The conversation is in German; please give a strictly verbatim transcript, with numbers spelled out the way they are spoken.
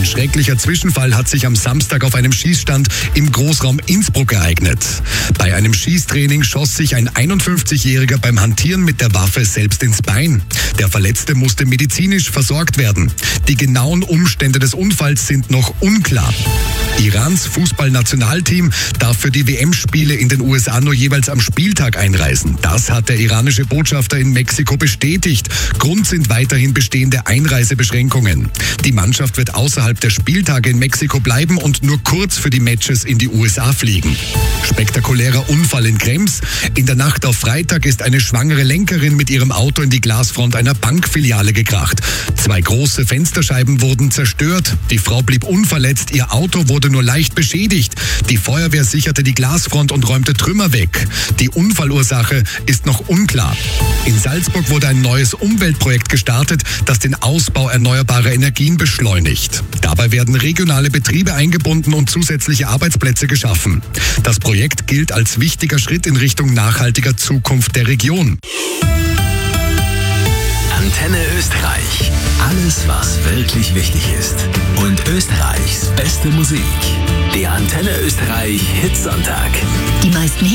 schrecklicher Zwischenfall hat sich am Samstag auf einem Schießstand im Großraum Innsbruck ereignet. Bei einem Schießtraining schoss sich ein einundfünfzigjähriger beim Hantieren mit der Waffe selbst ins Bein. Der Verletzte musste medizinisch versorgt werden. Die genauen Umstände des Unfalls sind noch unklar. Irans Fußballnationalteam darf für die W M-Spiele in den U S A nur jeweils am Spieltag einreisen. Das hat der iranische Botschafter in Mexiko bestätigt. Grund sind weiterhin bestehende Einreisebeschränkungen. Die Mannschaft wird außerhalb der Spieltage in Mexiko bleiben und nur kurz für die Matches in die U S A fliegen. Spektakulärer Unfall in Krems. In der Nacht auf Freitag ist eine schwangere Lenkerin mit ihrem Auto in die Glasfront einer Bankfiliale gekracht. Zwei große Fensterscheiben wurden zerstört. Die Frau blieb unverletzt, ihr Auto wurde nur leicht beschädigt. Die Feuerwehr sicherte die Glasfront und räumte Trümmer weg. Die Unfallursache ist noch unklar. In Salzburg wurde ein neues Umweltprojekt gestartet, das den Ausbau erneuerbarer Energien beschleunigt. Dabei werden regionale Betriebe eingebunden und zusätzliche Arbeitsplätze geschaffen. Das Projekt gilt als wichtiger Schritt in Richtung nachhaltiger Zukunft der Region. Antenne Österreich. Alles, was wirklich wichtig ist. Und Österreichs beste Musik. Der Antenne Österreich Hitsonntag. Die meisten